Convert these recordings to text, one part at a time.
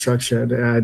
destruction. And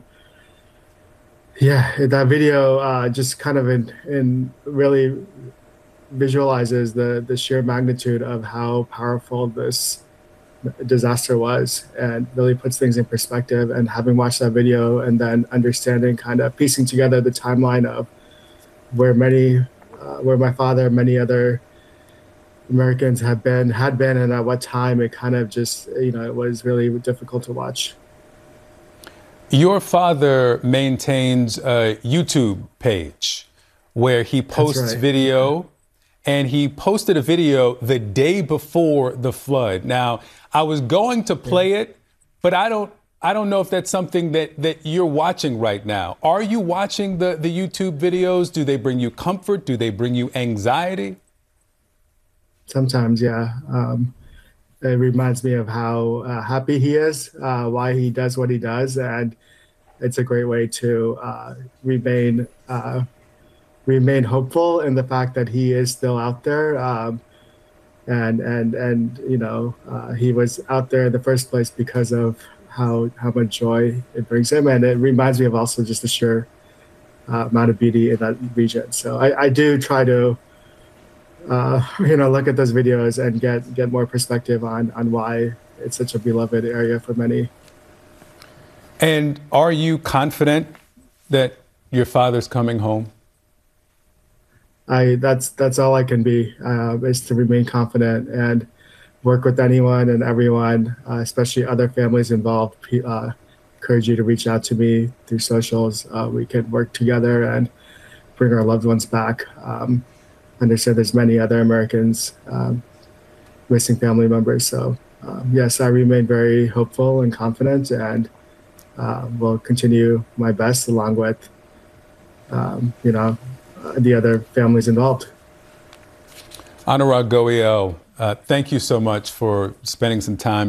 yeah, that video just kind of in really visualizes the sheer magnitude of how powerful this disaster was, and really puts things in perspective. And having watched that video and then understanding, kind of piecing together the timeline of where where my father and many other Americans had been, and at what time, it kind of just, it was really difficult to watch. Your father maintains a YouTube page where he That's posts right. video, and he posted a video the day before the flood. Now, I was going to play it, but I don't know if that's something that you're watching right now. Are you watching the YouTube videos? Do they bring you comfort? Do they bring you anxiety? Sometimes, yeah. It reminds me of how happy he is, why he does what he does, and it's a great way to remain hopeful in the fact that he is still out there. And he was out there in the first place because of how much joy it brings him, and it reminds me of also just the sheer amount of beauty in that region. So I do try to look at those videos and get more perspective on why it's such a beloved area for many. And are you confident that your father's coming home? That's all I can be, is to remain confident and work with anyone and everyone, especially other families involved. Encourage you to reach out to me through socials. We can work together and bring our loved ones back. Understand there's many other Americans missing family members. So yes, I remain very hopeful and confident, and will continue my best along with the other families involved. Anurag Goel, thank you so much for spending some time